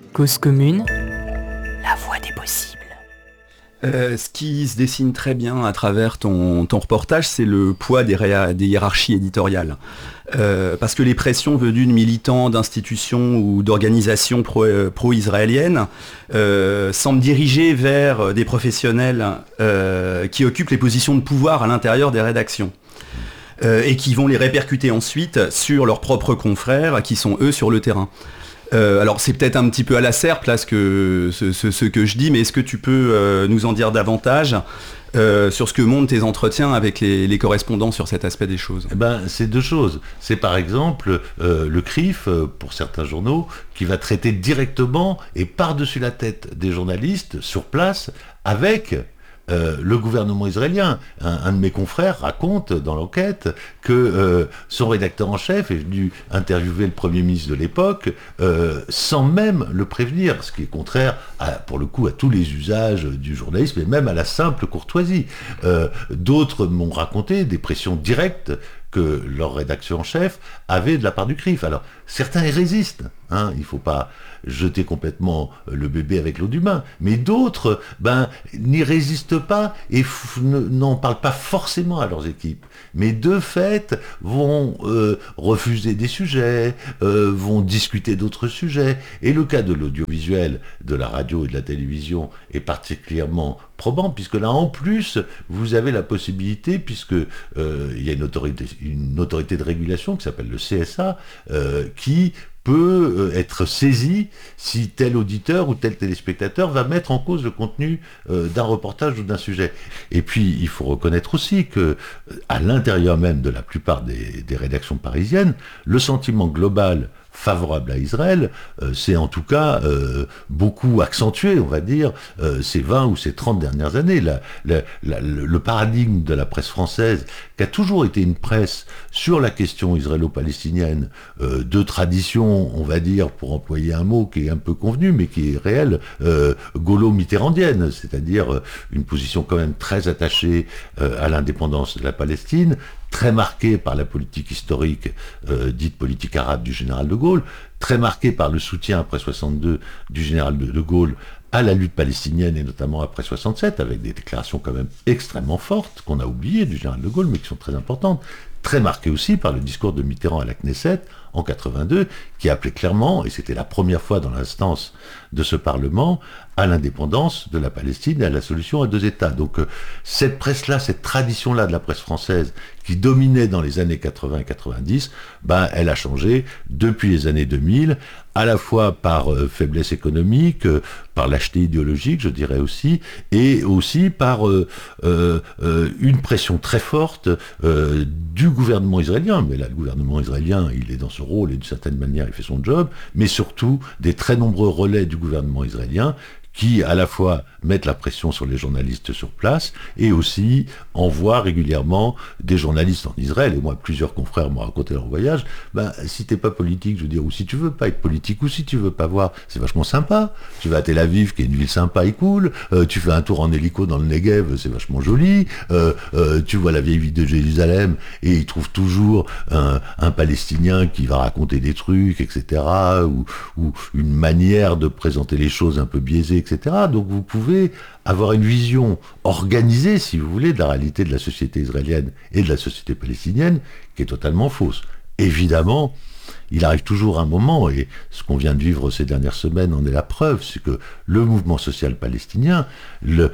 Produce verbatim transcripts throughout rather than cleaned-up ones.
Cause commune, la voie des possibles. Euh, ce qui se dessine très bien à travers ton, ton reportage, c'est le poids des, réa- des hiérarchies éditoriales. Euh, parce que les pressions venues de militants, d'institutions ou d'organisations pro, euh, pro-israéliennes euh, semblent diriger vers des professionnels euh, qui occupent les positions de pouvoir à l'intérieur des rédactions. Euh, et qui vont les répercuter ensuite sur leurs propres confrères qui sont eux sur le terrain. Euh, alors c'est peut-être un petit peu à la serpe là ce que, ce, ce, ce que je dis, mais est-ce que tu peux euh, nous en dire davantage euh, sur ce que montrent tes entretiens avec les, les correspondants sur cet aspect des choses? Eh ben, c'est deux choses. C'est par exemple euh, le C R I F, euh, pour certains journaux, qui va traiter directement et par-dessus la tête des journalistes sur place avec... Euh, le gouvernement israélien. Un, un de mes confrères raconte dans l'enquête que euh, son rédacteur en chef est venu interviewer le Premier ministre de l'époque euh, sans même le prévenir, ce qui est contraire, à, pour le coup, à tous les usages du journalisme et même à la simple courtoisie. Euh, d'autres m'ont raconté des pressions directes que leur rédaction en chef avait de la part du C R I F. Alors, certains y résistent, hein, il ne faut pas jeter complètement le bébé avec l'eau du bain, mais d'autres ben, n'y résistent pas et f- n'en parlent pas forcément à leurs équipes, mais de fait vont euh, refuser des sujets, euh, vont discuter d'autres sujets, et le cas de l'audiovisuel, de la radio et de la télévision est particulièrement probant, puisque là en plus vous avez la possibilité, puisque euh, il y a une autorité, une autorité de régulation qui s'appelle le C S A, euh, qui peut être saisi si tel auditeur ou tel téléspectateur va mettre en cause le contenu euh, d'un reportage ou d'un sujet. Et puis, il faut reconnaître aussi que, à l'intérieur même de la plupart des, des rédactions parisiennes, le sentiment global favorable à Israël, euh, c'est en tout cas euh, beaucoup accentué, on va dire, euh, ces vingt ou ces trente dernières années. La, la, la, le paradigme de la presse française, qui a toujours été une presse sur la question israélo-palestinienne, euh, de tradition, on va dire, pour employer un mot qui est un peu convenu, mais qui est réel, euh, gaulo-mitterrandienne, c'est-à-dire euh, une position quand même très attachée euh, à l'indépendance de la Palestine, très marqué par la politique historique, euh, dite politique arabe du général de Gaulle, très marqué par le soutien après soixante-deux du général de, de Gaulle à la lutte palestinienne et notamment après soixante-sept, avec des déclarations quand même extrêmement fortes, qu'on a oubliées du général de Gaulle, mais qui sont très importantes, très marqué aussi par le discours de Mitterrand à la Knesset en quatre-vingt-deux, qui appelait clairement, et c'était la première fois dans l'instance de ce Parlement, à l'indépendance de la Palestine et à la solution à deux États. Donc euh, cette presse-là, cette tradition-là de la presse française, qui dominait dans les années quatre-vingts quatre-vingt-dix, ben, elle a changé depuis les années deux mille, à la fois par euh, faiblesse économique, euh, par lâcheté idéologique, je dirais aussi, et aussi par euh, euh, euh, une pression très forte euh, du gouvernement israélien. Mais là, le gouvernement israélien, il est dans ce rôle et d'une certaine manière, il fait son job, mais surtout des très nombreux relais du gouvernement israélien qui à la fois mettent la pression sur les journalistes sur place et aussi envoient régulièrement des journalistes en Israël. Et moi, plusieurs confrères m'ont raconté leur voyage. Ben, si t'es pas politique, je veux dire, ou si tu veux pas être politique, ou si tu veux pas voir, c'est vachement sympa. Tu vas à Tel Aviv, qui est une ville sympa et cool. Euh, tu fais un tour en hélico dans le Negev, c'est vachement joli. Euh, euh, tu vois la vieille ville de Jérusalem et ils trouvent toujours un, un Palestinien qui va raconter des trucs, et cetera. Ou, ou une manière de présenter les choses un peu biaisée, et cetera. Donc vous pouvez avoir une vision organisée, si vous voulez, de la réalité de la société israélienne et de la société palestinienne, qui est totalement fausse. Évidemment, il arrive toujours un moment, et ce qu'on vient de vivre ces dernières semaines en est la preuve, c'est que le mouvement social palestinien, le,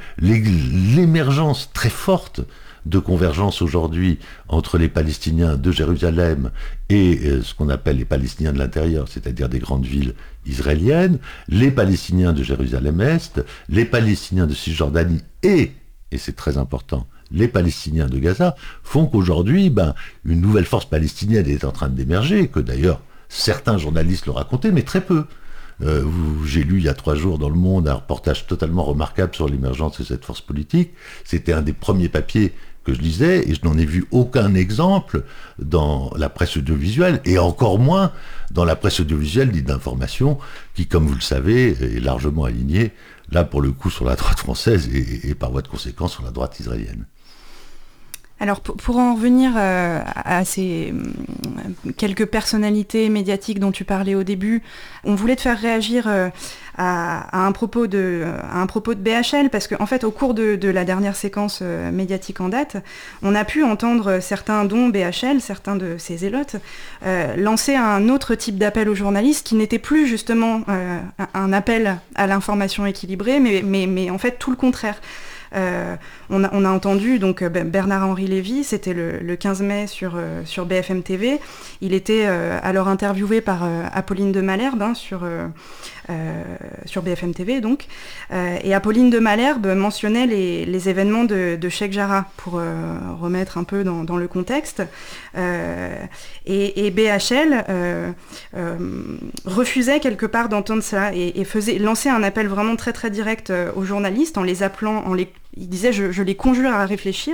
l'émergence très forte de convergence aujourd'hui entre les Palestiniens de Jérusalem et euh, ce qu'on appelle les Palestiniens de l'intérieur, c'est-à-dire des grandes villes israéliennes, les Palestiniens de Jérusalem-Est, les Palestiniens de Cisjordanie et, et c'est très important, les Palestiniens de Gaza, font qu'aujourd'hui, ben, une nouvelle force palestinienne est en train d'émerger, que d'ailleurs certains journalistes le racontaient, mais très peu. Euh, j'ai lu il y a trois jours dans Le Monde un reportage totalement remarquable sur l'émergence de cette force politique. C'était un des premiers papiers que je lisais, et je n'en ai vu aucun exemple dans la presse audiovisuelle, et encore moins dans la presse audiovisuelle dite d'information, qui, comme vous le savez, est largement alignée, là pour le coup, sur la droite française, et, et par voie de conséquence sur la droite israélienne. Alors pour, pour en revenir euh, à ces euh, quelques personnalités médiatiques dont tu parlais au début, on voulait te faire réagir euh, à, à, un propos de, à un propos de B H L, parce qu'en en fait au cours de, de la dernière séquence euh, médiatique en date, on a pu entendre certains dont B H L, certains de ses zélotes, euh, lancer un autre type d'appel aux journalistes qui n'était plus justement euh, un appel à l'information équilibrée, mais, mais, mais en fait tout le contraire. Euh, on, a, on a entendu donc Bernard-Henri Lévy, c'était le, le quinze mai sur, euh, sur B F M T V. Il était euh, alors interviewé par euh, Apolline de Malherbe hein, sur, euh, euh, sur B F M T V donc. Euh, et Apolline de Malherbe mentionnait les, les événements de, de Cheikh Jarrah pour euh, remettre un peu dans, dans le contexte. Euh, et, et B H L euh, euh, refusait quelque part d'entendre ça et, et faisait lançait un appel vraiment très très direct euh, aux journalistes en les appelant, en les il disait je, je les conjure à réfléchir.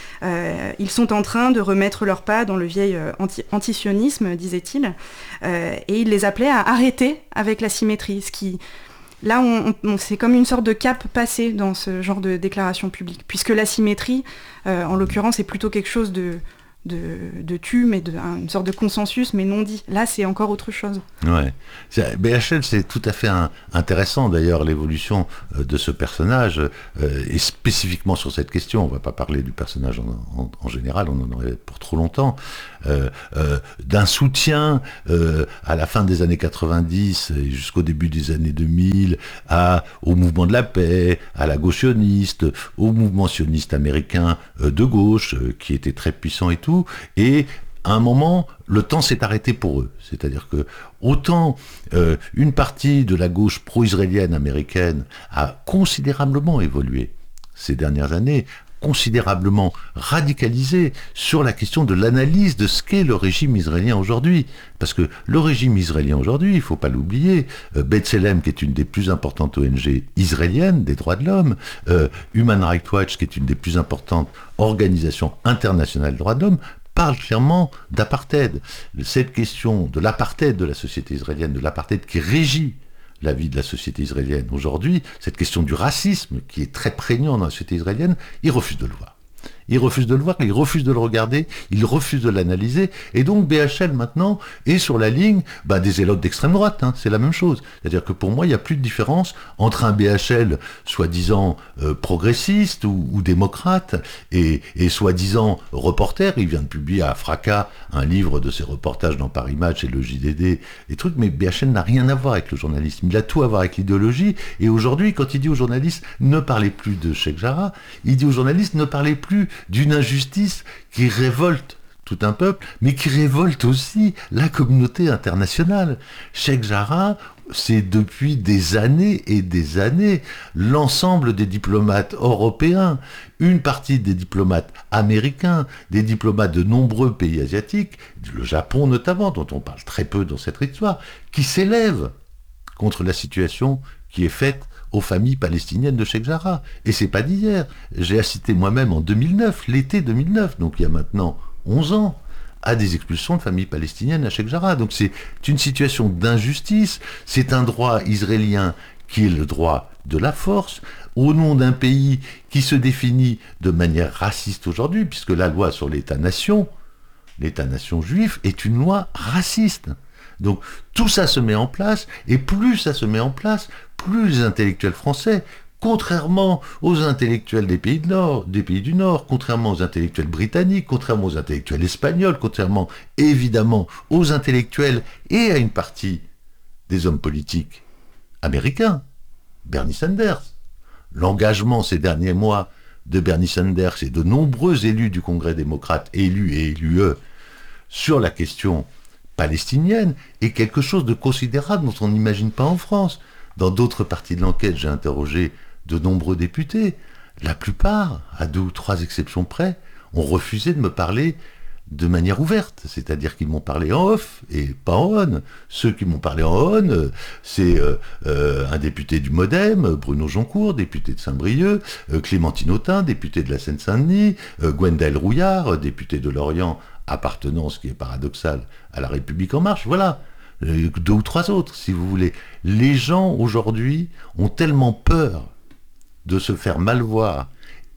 Euh, ils sont en train de remettre leurs pas dans le vieil euh, anti- antisionisme, disait-il, euh, et il les appelait à arrêter avec la symétrie. Ce qui, là, on, on, c'est comme une sorte de cap passé dans ce genre de déclaration publique, puisque la symétrie, euh, en l'occurrence, est plutôt quelque chose de de, de tu, mais de, une sorte de consensus, mais non dit. Là, c'est encore autre chose. Ouais. B H L, c'est tout à fait un, intéressant, d'ailleurs, l'évolution euh, de ce personnage, euh, et spécifiquement sur cette question. On ne va pas parler du personnage en, en, en général, on en aurait pour trop longtemps. Euh, euh, d'un soutien euh, à la fin des années quatre-vingt-dix et jusqu'au début des années deux mille à, au mouvement de la paix, à la gauche sioniste, au mouvement sioniste américain euh, de gauche, euh, qui était très puissant et tout, et à un moment, le temps s'est arrêté pour eux. C'est-à-dire que autant euh, une partie de la gauche pro-israélienne américaine a considérablement évolué ces dernières années, considérablement radicalisé sur la question de l'analyse de ce qu'est le régime israélien aujourd'hui. Parce que le régime israélien aujourd'hui, il ne faut pas l'oublier, euh, B'Tselem, qui est une des plus importantes O N G israéliennes des droits de l'homme, euh, Human Rights Watch, qui est une des plus importantes organisations internationales des droits de l'homme, parle clairement d'apartheid. Cette question de l'apartheid de la société israélienne, de l'apartheid qui régit la vie de la société israélienne aujourd'hui, cette question du racisme qui est très prégnant dans la société israélienne, ils refusent de le voir. Ils refusent de le voir, ils refusent de le regarder, ils refusent de l'analyser, et donc B H L maintenant est sur la ligne bah, des zélotes d'extrême droite, hein, c'est la même chose. C'est-à-dire que pour moi, il n'y a plus de différence entre un B H L soi-disant euh, progressiste ou, ou démocrate et, et soi-disant reporter. Il vient de publier à Fracas un livre de ses reportages dans Paris Match et le J D D, et trucs, mais B H L n'a rien à voir avec le journalisme, il a tout à voir avec l'idéologie, et aujourd'hui, quand il dit aux journalistes ne parlez plus de Cheikh Jarrah, il dit aux journalistes ne parlez plus d'une injustice qui révolte tout un peuple, mais qui révolte aussi la communauté internationale. Cheikh Jarrah, c'est depuis des années et des années l'ensemble des diplomates européens, une partie des diplomates américains, des diplomates de nombreux pays asiatiques, le Japon notamment, dont on parle très peu dans cette histoire, qui s'élèvent contre la situation qui est faite aux familles palestiniennes de Cheikh Jarrah. Et c'est pas d'hier. J'ai assisté moi-même en deux mille neuf, l'été deux mille neuf, donc il y a maintenant onze ans, à des expulsions de familles palestiniennes à Cheikh Jarrah. Donc c'est une situation d'injustice, c'est un droit israélien qui est le droit de la force, au nom d'un pays qui se définit de manière raciste aujourd'hui, puisque la loi sur l'État-nation, l'État-nation juif, est une loi raciste. Donc tout ça se met en place, et plus ça se met en place, plus les intellectuels français, contrairement aux intellectuels des pays, de Nord, des pays du Nord, contrairement aux intellectuels britanniques, contrairement aux intellectuels espagnols, contrairement évidemment aux intellectuels et à une partie des hommes politiques américains, Bernie Sanders. L'engagement ces derniers mois de Bernie Sanders et de nombreux élus du Congrès démocrate, élus et élus eux, sur la question palestinienne est quelque chose de considérable dont on n'imagine pas en France. Dans d'autres parties de l'enquête, j'ai interrogé de nombreux députés. La plupart, à deux ou trois exceptions près, ont refusé de me parler de manière ouverte. C'est-à-dire qu'ils m'ont parlé en off et pas en on. Ceux qui m'ont parlé en on, c'est euh, euh, un député du Modem, Bruno Joncourt, député de Saint-Brieuc, euh, Clémentine Autain, député de la Seine-Saint-Denis, euh, Gwendaël Rouillard, député de Lorient, appartenant, ce qui est paradoxal, à la République En Marche. Voilà. Deux ou trois autres, si vous voulez. Les gens, aujourd'hui, ont tellement peur de se faire mal voir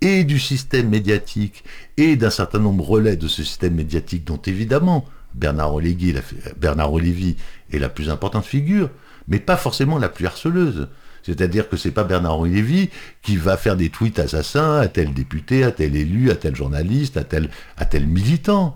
et du système médiatique et d'un certain nombre de relais de ce système médiatique dont évidemment Bernard Olévy, la, Bernard Olévy est la plus importante figure, mais pas forcément la plus harceleuse. C'est-à-dire que c'est pas Bernard Olévy qui va faire des tweets assassins à tel député, à tel élu, à tel journaliste, à tel, à tel militant.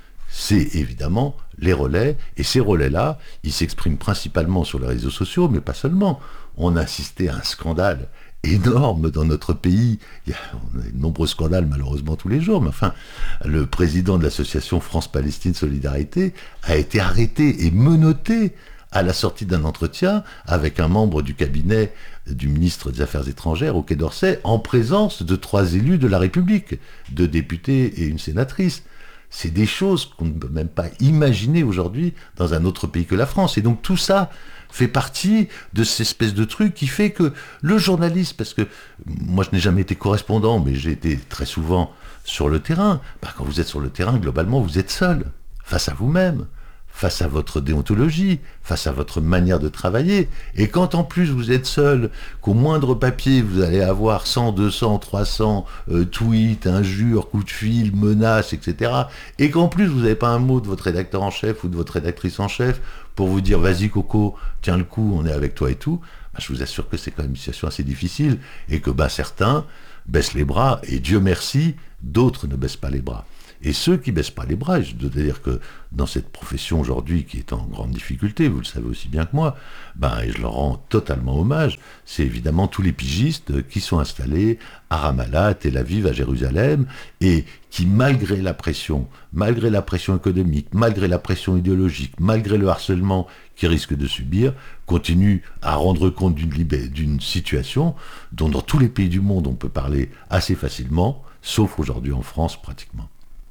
C'est évidemment les relais, et ces relais-là, ils s'expriment principalement sur les réseaux sociaux, mais pas seulement. On a assisté à un scandale énorme dans notre pays. Il y a, on a de nombreux scandales malheureusement tous les jours, mais enfin, le président de l'association France-Palestine Solidarité a été arrêté et menotté à la sortie d'un entretien avec un membre du cabinet du ministre des Affaires étrangères au Quai d'Orsay, en présence de trois élus de la République, deux députés et une sénatrice. C'est des choses qu'on ne peut même pas imaginer aujourd'hui dans un autre pays que la France. Et donc tout ça fait partie de cette espèce de truc qui fait que le journaliste, parce que moi je n'ai jamais été correspondant, mais j'ai été très souvent sur le terrain, bah, quand vous êtes sur le terrain, globalement, vous êtes seul, face à vous-même, face à votre déontologie, face à votre manière de travailler. Et quand en plus vous êtes seul, qu'au moindre papier vous allez avoir cent, deux cents, trois cents euh, tweets, injures, coups de fil, menaces, et cetera. Et qu'en plus vous n'avez pas un mot de votre rédacteur en chef ou de votre rédactrice en chef pour vous dire « Vas-y Coco, tiens le coup, on est avec toi et tout », bah, je vous assure que c'est quand même une situation assez difficile et que bah, certains baissent les bras et Dieu merci, d'autres ne baissent pas les bras. Et ceux qui ne baissent pas les bras, et je dois dire que dans cette profession aujourd'hui qui est en grande difficulté, vous le savez aussi bien que moi, ben, et je leur rends totalement hommage, c'est évidemment tous les pigistes qui sont installés à Ramallah, à Tel Aviv, à Jérusalem, et qui malgré la pression, malgré la pression économique, malgré la pression idéologique, malgré le harcèlement qu'ils risquent de subir, continuent à rendre compte d'une, libé- d'une situation dont dans tous les pays du monde on peut parler assez facilement, sauf aujourd'hui en France pratiquement.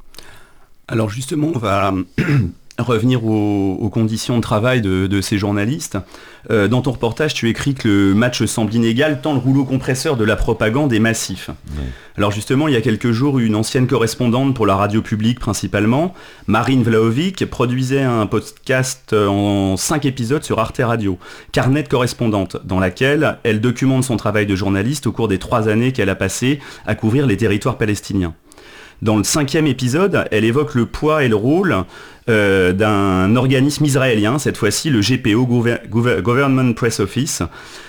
Alors justement, on va revenir aux, aux conditions de travail de, de ces journalistes. Euh, dans ton reportage, tu écris que le match semble inégal tant le rouleau compresseur de la propagande est massif. Oui. Alors justement, il y a quelques jours, une ancienne correspondante pour la radio publique principalement, Marine Vlahovic, produisait un podcast en cinq épisodes sur Arte Radio, Carnet de correspondante, dans laquelle elle documente son travail de journaliste au cours des trois années qu'elle a passées à couvrir les territoires palestiniens. Dans le cinquième épisode, elle évoque le poids et le rôle euh, d'un organisme israélien, cette fois-ci le G P O, Gover- Gover- Government Press Office,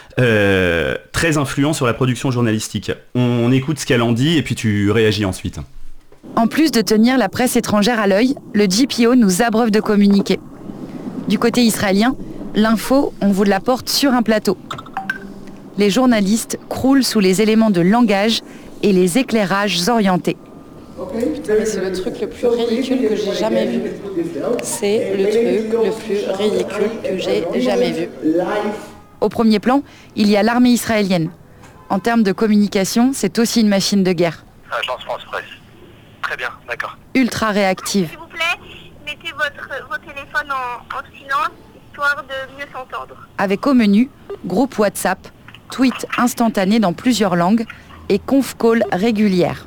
euh, très influent sur la production journalistique. On, on écoute ce qu'elle en dit et puis tu réagis ensuite. En plus de tenir la presse étrangère à l'œil, le G P O nous abreuve de communiqués. Du côté israélien, l'info, on vous l'apporte sur un plateau. Les journalistes croulent sous les éléments de langage et les éclairages orientés. Putain, mais c'est le truc le plus ridicule que j'ai jamais vu. C'est le truc le plus ridicule que j'ai jamais vu. Au premier plan, il y a l'armée israélienne. En termes de communication, c'est aussi une machine de guerre. Agence France Presse. Très bien, d'accord. Ultra réactive. S'il vous plaît, mettez votre, vos téléphones en, en silence, histoire de mieux s'entendre. Avec au menu, groupe WhatsApp, tweets instantanés dans plusieurs langues et conf call régulières.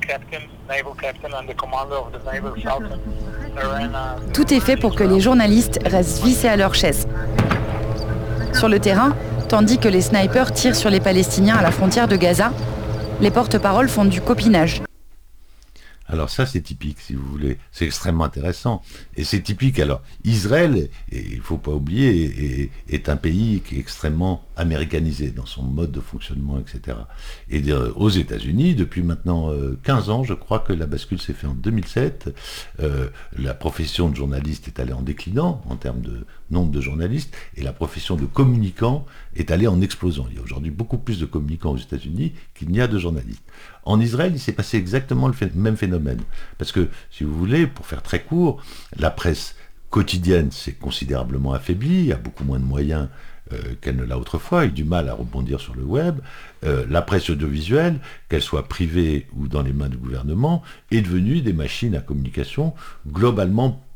Tout est fait pour que les journalistes restent vissés à leur chaise. Sur le terrain, tandis que les snipers tirent sur les Palestiniens à la frontière de Gaza, les porte-paroles font du copinage. Alors ça, c'est typique, si vous voulez. C'est extrêmement intéressant. Et c'est typique. Alors, Israël, et il ne faut pas oublier, est, est un pays qui est extrêmement américanisé dans son mode de fonctionnement, et cetera. Et euh, aux États-Unis, depuis maintenant euh, quinze ans, je crois que la bascule s'est faite en deux mille sept. Euh, la profession de journaliste est allée en déclinant en termes de nombre de journalistes, et la profession de communicant est allée en explosant. Il y a aujourd'hui beaucoup plus de communicants aux États-Unis qu'il n'y a de journalistes. En Israël, il s'est passé exactement le ph- même phénomène. Parce que, si vous voulez, pour faire très court, la presse quotidienne s'est considérablement affaiblie, il y a beaucoup moins de moyens euh, qu'elle ne l'a autrefois, il y a du mal à rebondir sur le web. Euh, la presse audiovisuelle, qu'elle soit privée ou dans les mains du gouvernement, est devenue des machines à communication globalement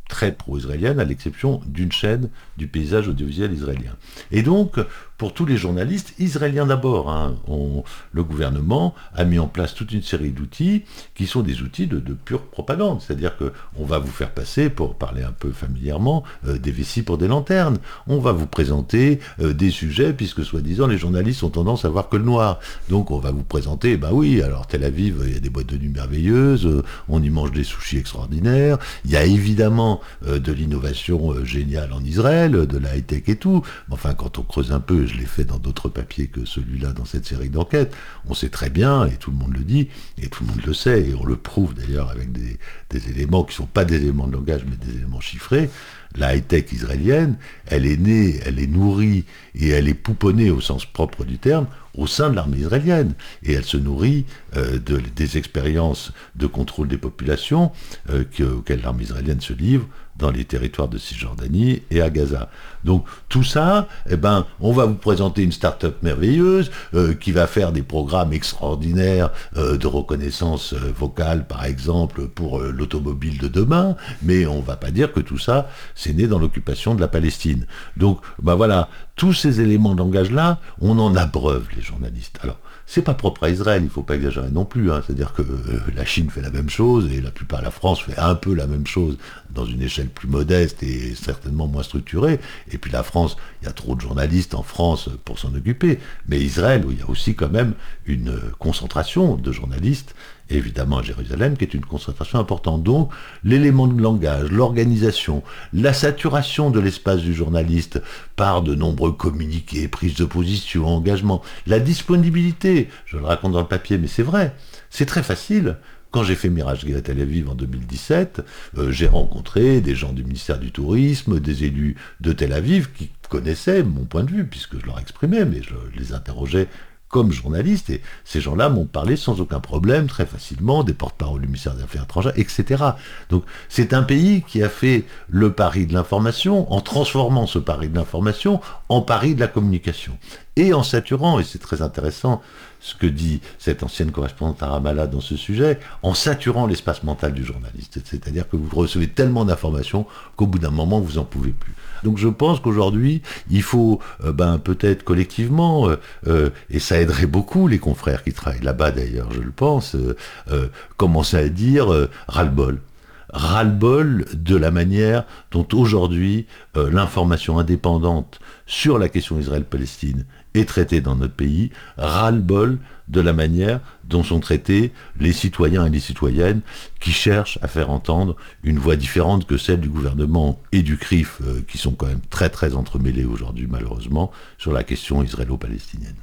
très pro-israélienne, à l'exception d'une chaîne du paysage audiovisuel israélien. Et donc, pour tous les journalistes, israéliens d'abord, hein, on, le gouvernement a mis en place toute une série d'outils qui sont des outils de, de pure propagande. C'est-à-dire qu'on va vous faire passer, pour parler un peu familièrement, euh, des vessies pour des lanternes. On va vous présenter euh, des sujets, puisque soi-disant les journalistes ont tendance à voir que le noir. Donc on va vous présenter, bah oui, alors Tel Aviv, il y a des boîtes de nuit merveilleuses, euh, on y mange des sushis extraordinaires, il y a évidemment euh, de l'innovation euh, géniale en Israël, de la high-tech et tout. Enfin, quand on creuse un peu, je l'ai fait dans d'autres papiers que celui-là dans cette série d'enquêtes, on sait très bien, et tout le monde le dit, et tout le monde le sait, et on le prouve d'ailleurs avec des, des éléments qui ne sont pas des éléments de langage, mais des éléments chiffrés. La high-tech israélienne, elle est née, elle est nourrie, et elle est pouponnée au sens propre du terme, au sein de l'armée israélienne. Et elle se nourrit euh, de, des expériences de contrôle des populations euh, que, auxquelles l'armée israélienne se livre dans les territoires de Cisjordanie et à Gaza. Donc tout ça, eh ben, on va vous présenter une start-up merveilleuse euh, qui va faire des programmes extraordinaires euh, de reconnaissance euh, vocale, par exemple, pour euh, l'automobile de demain, mais on va pas dire que tout ça, c'est né dans l'occupation de la Palestine. Donc, ben voilà, tous ces éléments de langage-là, on en abreuve les journalistes. Alors, c'est pas propre à Israël, il faut pas exagérer non plus, hein. C'est-à-dire que euh, la Chine fait la même chose, et la plupart, la France fait un peu la même chose, dans une échelle plus modeste et certainement moins structurée. Et puis la France, il y a trop de journalistes en France pour s'en occuper. Mais Israël, où il y a aussi quand même une concentration de journalistes, évidemment à Jérusalem, qui est une concentration importante. Donc, l'élément de langage, l'organisation, la saturation de l'espace du journaliste par de nombreux communiqués, prises de position, engagements, la disponibilité, je le raconte dans le papier, mais c'est vrai, c'est très facile. Quand j'ai fait Mirage Gay à Tel Aviv en deux mille dix-sept, euh, j'ai rencontré des gens du ministère du Tourisme, des élus de Tel Aviv qui connaissaient mon point de vue, puisque je leur exprimais, mais je les interrogeais comme journaliste, et ces gens-là m'ont parlé sans aucun problème, très facilement, des porte-parole du ministère des Affaires étrangères, et cetera. Donc c'est un pays qui a fait le pari de l'information, en transformant ce pari de l'information en pari de la communication. Et en saturant, et c'est très intéressant ce que dit cette ancienne correspondante à Ramallah dans ce sujet, en saturant l'espace mental du journaliste. C'est-à-dire que vous recevez tellement d'informations qu'au bout d'un moment, vous n'en pouvez plus. Donc je pense qu'aujourd'hui, il faut euh, ben, peut-être collectivement, euh, euh, et ça aiderait beaucoup les confrères qui travaillent là-bas d'ailleurs, je le pense, euh, euh, commencer à dire euh, ras-le-bol. Ras-le-bol de la manière dont aujourd'hui euh, l'information indépendante sur la question Israël-Palestine est traitée dans notre pays, ras-le-bol de la manière dont sont traités les citoyens et les citoyennes qui cherchent à faire entendre une voix différente que celle du gouvernement et du C R I F, euh, qui sont quand même très très entremêlés aujourd'hui malheureusement sur la question israélo-palestinienne.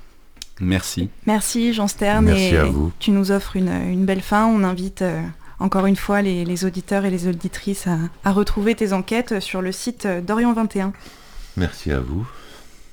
Merci. Merci Jean Stern. Merci et à vous. Tu nous offres une, une belle fin. On invite euh, encore une fois les, les auditeurs et les auditrices à, à retrouver tes enquêtes sur le site d'Orient vingt et un. Merci à vous.